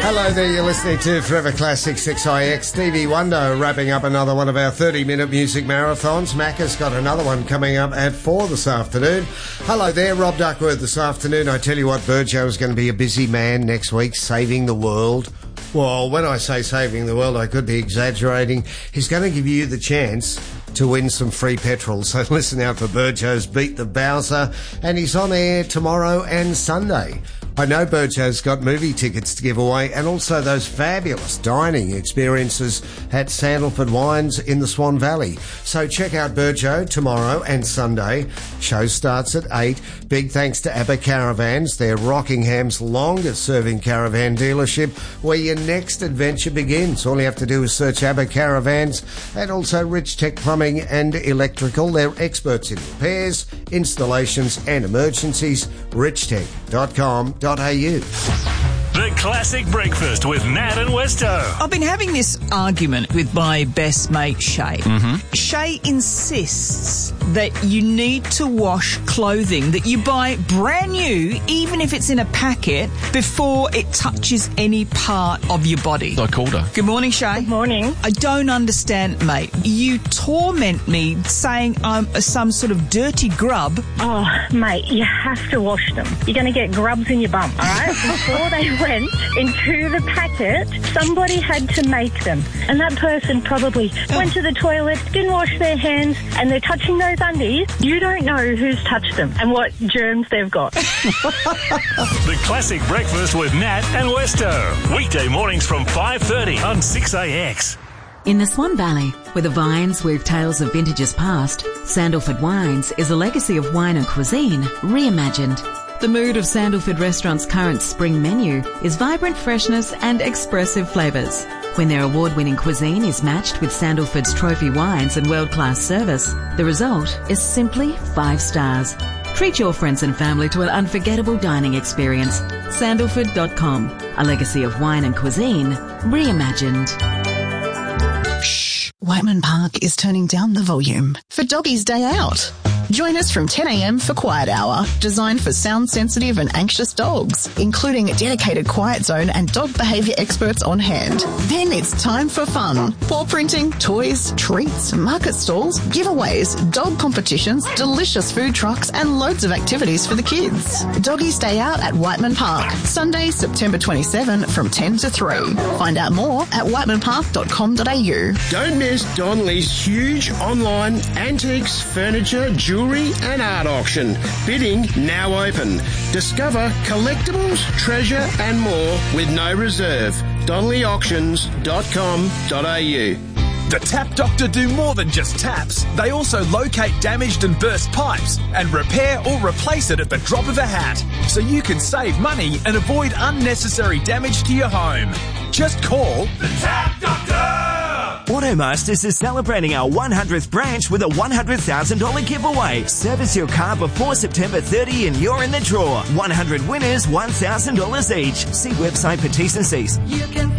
Hello there, you're listening to Forever Classic 6IX. Stevie Wonder wrapping up another one of our 30-minute music marathons. Macca's got another one coming up at 4 this afternoon. Hello there, Rob Duckworth this afternoon. I tell you what, Burjo is going to be a busy man next week, saving the world. Well, when I say saving the world, I could be exaggerating. He's going to give you the chance to win some free petrol. So listen out for Burjo's Beat the Bowser. And he's on air tomorrow and Sunday. I know Burjo's got movie tickets to give away and also those fabulous dining experiences at Sandalford Wines in the Swan Valley. So check out Burjo tomorrow and Sunday. Show starts at 8. Big thanks to ABBA Caravans. They're Rockingham's longest serving caravan dealership where your next adventure begins. All you have to do is search ABBA Caravans and also Rich Tech Plumbing and Electrical. They're experts in repairs, installations and emergencies. richtech.com.au. The Classic Breakfast with Nat and Westo. I've been having this argument with my best mate, Shay. Shay insists that you need to wash clothing that you buy brand new, even if it's in a packet, before it touches any part of your body. I called her. Good morning, Shay. Good morning. I don't understand, mate. You torment me saying I'm some sort of dirty grub. Oh, mate, you have to wash them. You're going to get grubs in your bum, all right? Before they went into the packet, somebody had to make them. And that person probably went to the toilet, didn't wash their hands, and they're touching those undies. You don't know who's touched them and what germs they've got. The Classic Breakfast with Nat and Westo. Weekday mornings from 5:30 on 6AX. In the Swan Valley, where the vines weave tales of vintages past, Sandalford Wines is a legacy of wine and cuisine reimagined. The mood of Sandalford Restaurant's current spring menu is vibrant freshness and expressive flavours. When their award-winning cuisine is matched with Sandalford's trophy wines and world-class service, the result is simply 5 stars. Treat your friends and family to an unforgettable dining experience. Sandalford.com, a legacy of wine and cuisine reimagined. Whiteman Park is turning down the volume for Doggy's Day Out. Join us from 10 a.m. for Quiet Hour, designed for sound-sensitive and anxious dogs, including a dedicated quiet zone and dog behaviour experts on hand. Then it's time for fun. Paw printing, toys, treats, market stalls, giveaways, dog competitions, delicious food trucks and loads of activities for the kids. Doggy's Day Out at Whiteman Park, Sunday, September 27 from 10 to 3. Find out more at whitemanpark.com.au. Don't miss Donley's huge online antiques, furniture, jewellery and art auction. Bidding now open. Discover collectibles, treasure and more with no reserve. DonleyAuctions.com.au. The Tap Doctor do more than just taps. They also locate damaged and burst pipes and repair or replace it at the drop of a hat, so you can save money and avoid unnecessary damage to your home. Just call the Tap Doctor! Automasters is celebrating our 100th branch with a $100,000 giveaway. Service your car before September 30 and you're in the draw. 100 winners, $1,000 each. See website for T's and C's. You can